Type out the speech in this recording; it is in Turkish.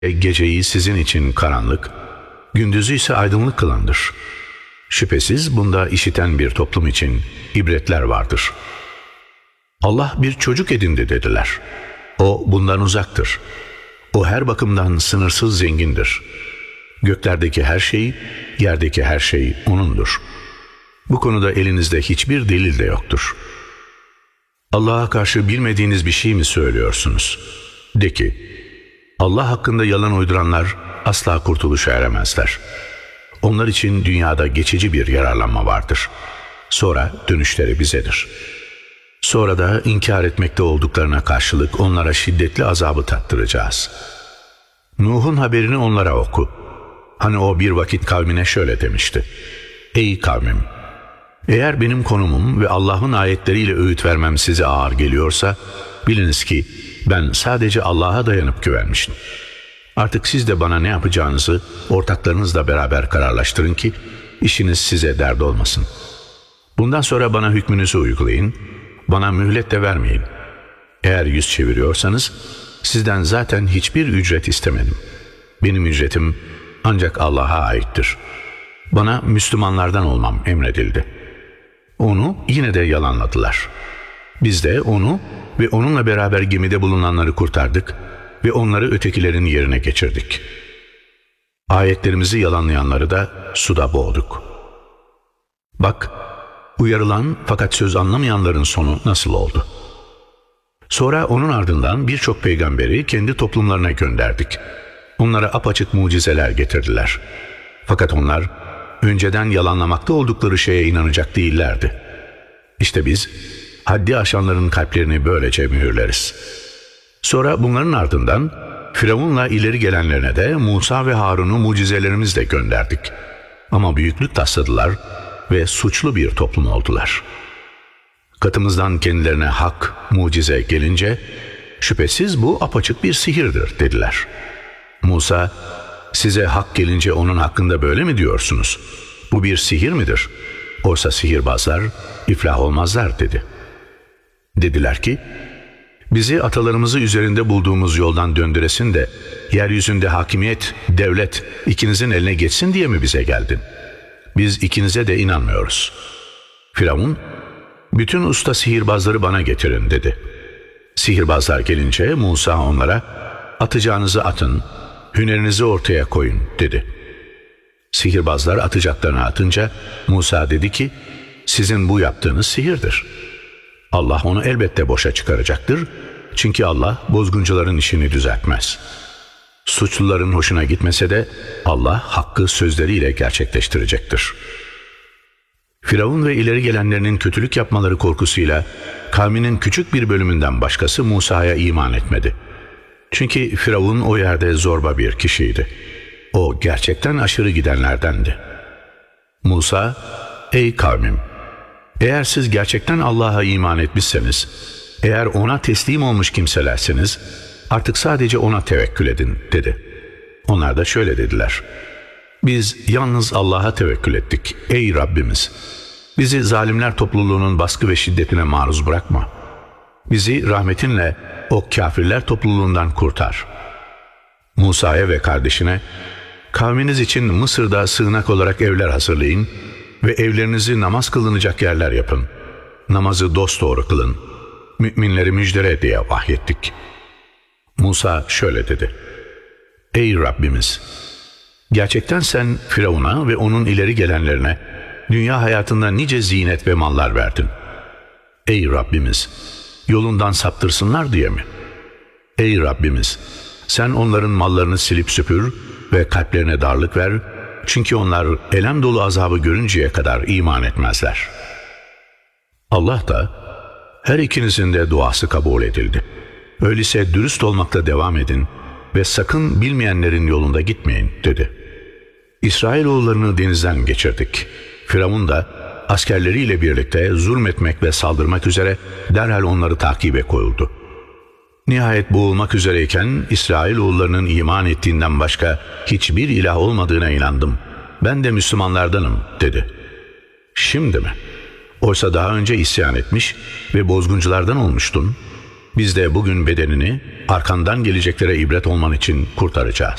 geceyi sizin için karanlık, gündüzü ise aydınlık kılandır. Şüphesiz bunda işiten bir toplum için ibretler vardır. Allah bir çocuk edindi dediler. O bundan uzaktır. O her bakımdan sınırsız zengindir. Göklerdeki her şey, yerdeki her şey O'nundur. Bu konuda elinizde hiçbir delil de yoktur. Allah'a karşı bilmediğiniz bir şey mi söylüyorsunuz? De ki, Allah hakkında yalan uyduranlar asla kurtuluşa eremezler. Onlar için dünyada geçici bir yararlanma vardır. Sonra dönüşleri bizedir. Sonra da inkar etmekte olduklarına karşılık onlara şiddetli azabı tattıracağız. Nuh'un haberini onlara oku. Hani o bir vakit kavmine şöyle demişti. Ey kavmim! Eğer benim konumum ve Allah'ın ayetleriyle öğüt vermem size ağır geliyorsa, biliniz ki ben sadece Allah'a dayanıp güvenmiştim. Artık siz de bana ne yapacağınızı ortaklarınızla beraber kararlaştırın ki işiniz size dert olmasın. Bundan sonra bana hükmünüzü uygulayın, bana mühlet de vermeyin. Eğer yüz çeviriyorsanız sizden zaten hiçbir ücret istemedim. Benim ücretim ancak Allah'a aittir. Bana Müslümanlardan olmam emredildi. Onu yine de yalanladılar. Biz de onu ve onunla beraber gemide bulunanları kurtardık ve onları ötekilerin yerine geçirdik. Ayetlerimizi yalanlayanları da suda boğduk. Bak, uyarılan fakat söz anlamayanların sonu nasıl oldu? Sonra onun ardından birçok peygamberi kendi toplumlarına gönderdik. Onlara apaçık mucizeler getirdiler. Fakat onlar önceden yalanlamakta oldukları şeye inanacak değillerdi. İşte biz haddi aşanların kalplerini böylece mühürleriz. Sonra bunların ardından Firavun'la ileri gelenlerine de Musa ve Harun'u mucizelerimizle gönderdik. Ama büyüklük tasladılar ve suçlu bir toplum oldular. Katımızdan kendilerine hak, mucize gelince, şüphesiz bu apaçık bir sihirdir dediler. Musa, size hak gelince onun hakkında böyle mi diyorsunuz? Bu bir sihir midir? Oysa sihirbazlar iflah olmazlar dedi. Dediler ki, bizi atalarımızı üzerinde bulduğumuz yoldan döndüresin de, yeryüzünde hakimiyet, devlet ikinizin eline geçsin diye mi bize geldin? Biz ikinize de inanmıyoruz. Firavun, bütün usta sihirbazları bana getirin dedi. Sihirbazlar gelince Musa onlara, atacağınızı atın, hünerinizi ortaya koyun dedi. Sihirbazlar atacaklarını atınca Musa dedi ki, sizin bu yaptığınız sihirdir. Allah onu elbette boşa çıkaracaktır. Çünkü Allah bozguncuların işini düzeltmez. Suçluların hoşuna gitmese de Allah hakkı sözleriyle gerçekleştirecektir. Firavun ve ileri gelenlerinin kötülük yapmaları korkusuyla kavminin küçük bir bölümünden başkası Musa'ya iman etmedi. Çünkü Firavun o yerde zorba bir kişiydi. O gerçekten aşırı gidenlerdendi. Musa, ey kavmim! Eğer siz gerçekten Allah'a iman etmişseniz, eğer ona teslim olmuş kimselerseniz, artık sadece ona tevekkül edin dedi. Onlar da şöyle dediler. Biz yalnız Allah'a tevekkül ettik ey Rabbimiz. Bizi zalimler topluluğunun baskı ve şiddetine maruz bırakma. Bizi rahmetinle o kafirler topluluğundan kurtar. Musa'ya ve kardeşine, kavminiz için Mısır'da sığınak olarak evler hazırlayın ve evlerinizi namaz kılınacak yerler yapın. Namazı dosdoğru kılın. Müminleri müjdele diye vahyettik. Musa şöyle dedi. Ey Rabbimiz! Gerçekten sen Firavun'a ve onun ileri gelenlerine dünya hayatında nice zinet ve mallar verdin. Ey Rabbimiz! Yolundan saptırsınlar diye mi? Ey Rabbimiz! Sen onların mallarını silip süpür ve kalplerine darlık ver. Çünkü onlar elem dolu azabı görünceye kadar iman etmezler. Allah da her ikinizin de duası kabul edildi. Öyleyse dürüst olmakla devam edin ve sakın bilmeyenlerin yolunda gitmeyin dedi. İsrailoğullarını denizden geçirdik. Firavun da askerleriyle birlikte zulmetmek ve saldırmak üzere derhal onları takibe koyuldu. Nihayet boğulmak üzereyken İsrailoğullarının iman ettiğinden başka hiçbir ilah olmadığına inandım. Ben de Müslümanlardanım dedi. Şimdi mi? Oysa daha önce isyan etmiş ve bozgunculardan olmuştun. Biz de bugün bedenini arkandan geleceklere ibret olman için kurtaracağız.